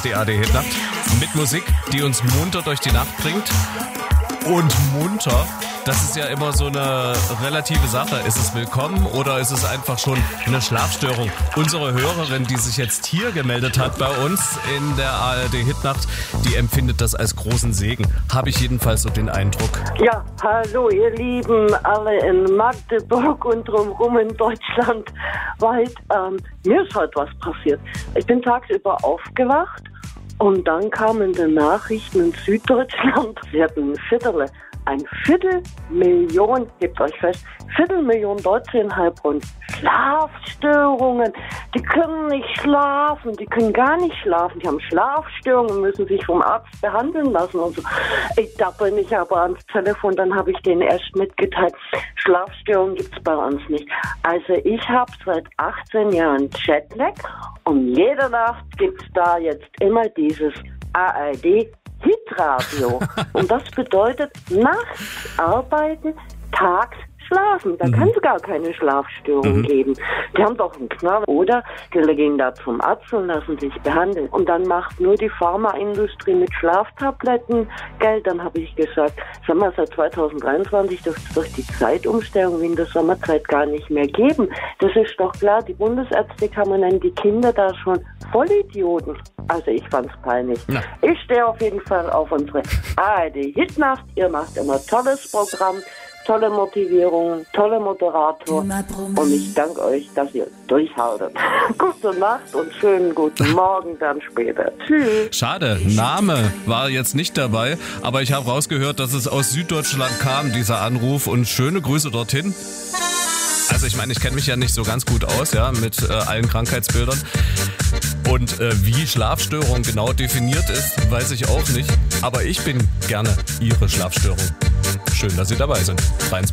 die ARD Hitnacht mit Musik, die uns munter durch die Nacht bringt. Und munter, das ist ja immer so eine relative Sache. Ist es willkommen oder ist es einfach schon eine Schlafstörung? Unsere Hörerin, die sich jetzt hier gemeldet hat bei uns in der ARD Hitnacht, die empfindet das als großen Segen. Habe ich jedenfalls so den Eindruck. Ja, hallo ihr Lieben, alle in Magdeburg und drumherum in Deutschland weit. Mir ist heute was passiert. Ich bin tagsüber aufgewacht und dann kamen die Nachrichten in Süddeutschland. Sie hatten ein Viertelmillion, gebt euch fest, Viertelmillion Deutsche in Heilbronn. Schlafstörungen. Die können nicht schlafen, die können gar nicht schlafen. Die haben Schlafstörungen, müssen sich vom Arzt behandeln lassen und so. Da bin ich aber ans Telefon, dann habe ich denen erst mitgeteilt, Schlafstörungen gibt's bei uns nicht. Also ich habe seit 18 Jahren Jetlag und jede Nacht gibt's da jetzt immer dieses ARD Hitradio. Und das bedeutet nachts arbeiten, tags schlafen. Da kann es gar keine Schlafstörung geben. Die haben doch einen Knall. Oder die gehen da zum Arzt und lassen sich behandeln. Und dann macht nur die Pharmaindustrie mit Schlaftabletten Geld. Dann habe ich gesagt, sag mal, seit 2023 dürfte es durch die Zeitumstellung wie in der Sommerzeit gar nicht mehr geben. Das ist doch klar, die Bundesärztekammer nennen die Kinder da schon Vollidioten. Also ich fand's peinlich. Ja. Ich stehe auf jeden Fall auf unsere ARD Hitnacht. Ihr macht immer tolles Programm, tolle Motivierung, tolle Moderator. Und ich danke euch, dass ihr durchhaltet. Gute Nacht und schönen guten Morgen dann später. Tschüss. Schade, Name war jetzt nicht dabei, aber ich habe rausgehört, dass es aus Süddeutschland kam, dieser Anruf, und schöne Grüße dorthin. Also ich meine, ich kenne mich ja nicht so ganz gut aus, ja, mit allen Krankheitsbildern. Und wie Schlafstörung genau definiert ist, weiß ich auch nicht. Aber ich bin gerne Ihre Schlafstörung. Schön, dass Sie dabei sind.